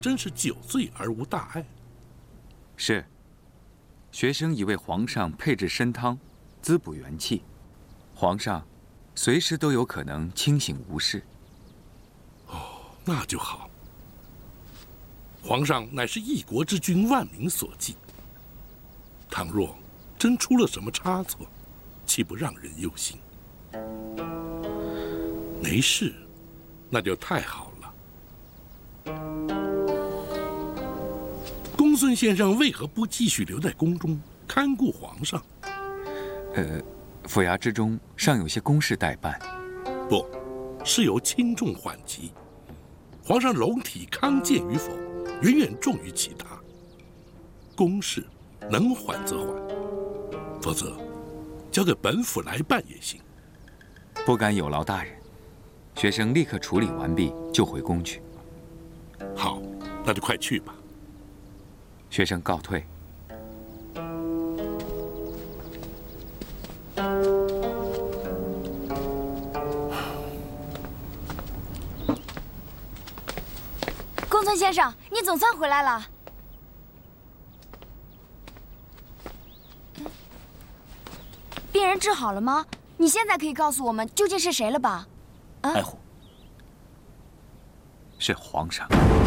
真是酒醉而无大碍。 是。学生已为皇上配制参汤，滋补元气。皇上随时都有可能清醒无事。 哦，那就好。皇上乃是一国之君，万民所忌。倘若真出了什么差错，岂不让人忧心？没事，那就太好了。公孙先生为何不继续留在宫中看顾皇上？ 府衙之中尚有些公事待办。 不，是由轻重缓急。皇上龙体康健与否，远远重于其他。公事能缓则缓，否则交给本府来办也行。 不敢有劳大人，学生立刻处理完毕就回宫去。 好，那就快去吧。 学生告退。 公孙先生，你总算回来了。病人治好了吗？你现在可以告诉我们究竟是谁了吧？ 爱护，是皇上。